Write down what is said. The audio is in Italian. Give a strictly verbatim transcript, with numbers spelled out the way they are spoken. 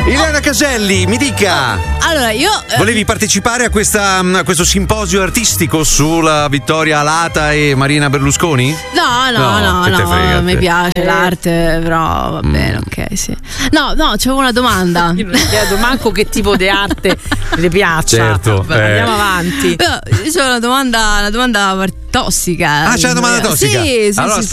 Ileana Caselli, mi dica. Allora, io. Eh... Volevi partecipare a, questa, a questo simposio artistico sulla Vittoria Alata e Marina Berlusconi? No, no, no, no, no mi piace l'arte, però va bene, mm. ok, sì. No, no, c'avevo una domanda. Io non chiedo manco che tipo di arte le piaccia. Certo. Beh, eh. Andiamo avanti. Io, io c'ho una domanda, una domanda tossica. Ah, c'è una domanda tossica? Sì, sì, allora sì,